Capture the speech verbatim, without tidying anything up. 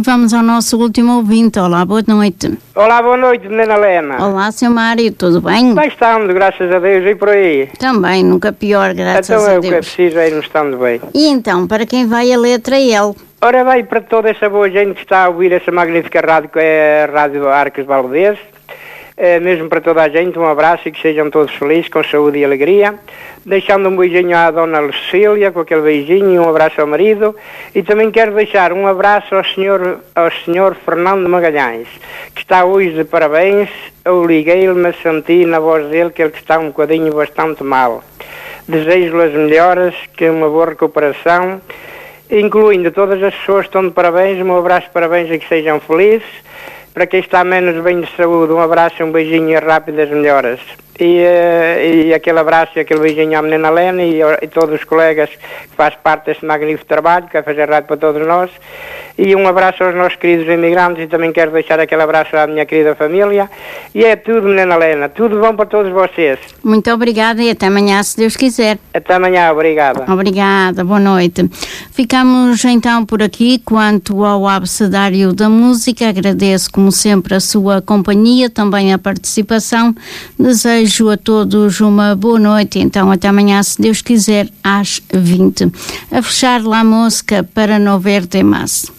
vamos ao nosso último ouvinte. Olá, boa noite. Olá, boa noite, menina Helena. Olá, seu Mário, tudo bem? Bem estamos, graças a Deus, e por aí? Também, nunca pior, graças então, a é Deus. Então é o que é preciso, aí não estamos bem. E então, para quem vai a letra L? Ora bem, para toda essa boa gente que está a ouvir essa magnífica rádio, que é a Rádio Arcos Valdez, é, mesmo para toda a gente, um abraço e que sejam todos felizes, com saúde e alegria. Deixando um beijinho à dona Lucília, com aquele beijinho, e um abraço ao marido. E também quero deixar um abraço ao senhor, ao senhor Fernando Magalhães, que está hoje de parabéns. Eu liguei-lhe, mas senti na voz dele que ele está um bocadinho bastante mal. Desejo-lhe as melhoras, que uma boa recuperação, incluindo todas as pessoas que estão de parabéns. Um abraço de parabéns e que sejam felizes. Para quem está menos bem de saúde, um abraço, um beijinho e rápidas melhoras. E, uh, e aquele abraço e aquele beijinho à menina Helena e, e todos os colegas que fazem parte deste magnífico trabalho, que é fazer rádio para todos nós. E um abraço aos nossos queridos imigrantes, e também quero deixar aquele abraço à minha querida família. E é tudo, menina Helena, tudo bom para todos vocês. Muito obrigada e até amanhã, se Deus quiser. Até amanhã, obrigada. Obrigada, boa noite. Ficamos então por aqui quanto ao abecedário da música. Agradeço, como sempre, a sua companhia, também a participação. Desejo a todos uma boa noite, então até amanhã, se Deus quiser, às vinte. A fechar lá a música para não ver demais.